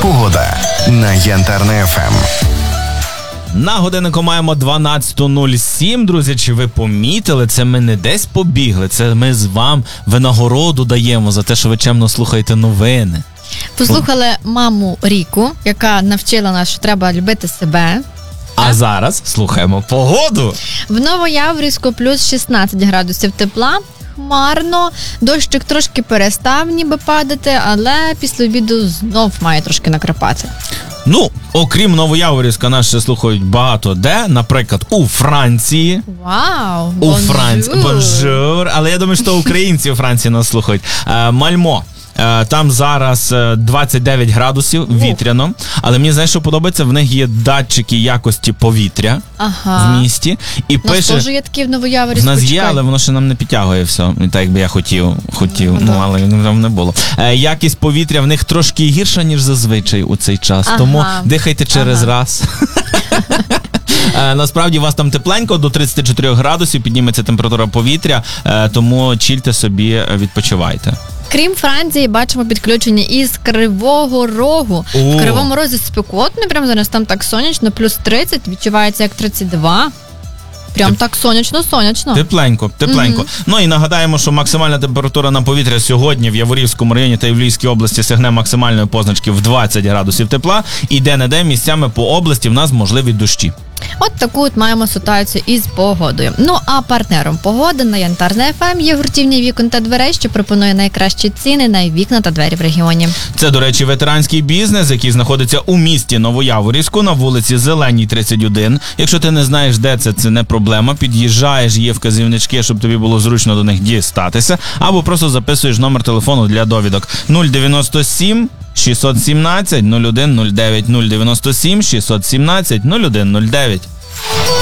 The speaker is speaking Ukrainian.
Погода на Янтарне ФМ. На годиннику маємо 12:07, друзі, чи ви помітили, це ми не десь побігли, це ми з вам винагороду даємо за те, що ви чемно слухаєте новини. Послухали маму Ріку, яка навчила нас, що треба любити себе. А зараз слухаємо погоду. В Новояворівську плюс 16 градусів тепла. Хмарно, дощик трошки перестав ніби падати, але після обіду знов має трошки накрапати. Ну, окрім Новояворівська, нас ще слухають багато де, наприклад, у Франції. Вау! У Франції. Бонжур. Але я думаю, що українці у Франції нас слухають. Мальмо. Там зараз 29 градусів, вітряно. Але мені, знаєш, що подобається? В них є датчики якості повітря в місті. І у нас теж є такі в Новояворівську. В нас є, але воно ще нам не підтягує все. Так, якби я хотів. Але там не було. Якість повітря в них трошки гірша, ніж зазвичай у цей час. Тому дихайте через раз. Насправді у вас там тепленько, до 34 градусів підніметься температура повітря, тому чільте собі, відпочивайте. Крім Франції, бачимо підключення із Кривого Рогу. В Кривому Розі спекотно, прямо зараз там так сонячно, плюс 30, відчувається як 32. Прям так сонячно. Тепленько. Ну і нагадаємо, що максимальна температура на повітря сьогодні в Яворівському районі та Львівській області сягне максимальної позначки в 20 градусів тепла. І де-не-де місцями по області в нас можливі дощі. От таку от маємо ситуацію із погодою. Ну а партнером погоди на Янтарне ФМ є гуртівня вікон та дверей, що пропонує найкращі ціни на вікна та двері в регіоні. Це, до речі, ветеранський бізнес, який знаходиться у місті Новояворівську на вулиці Зеленій, 31. Якщо ти не знаєш, де це не проблема. Під'їжджаєш, є вказівнички, щоб тобі було зручно до них дістатися. Або просто записуєш номер телефону для довідок. 097 617 0109 097 617 0109.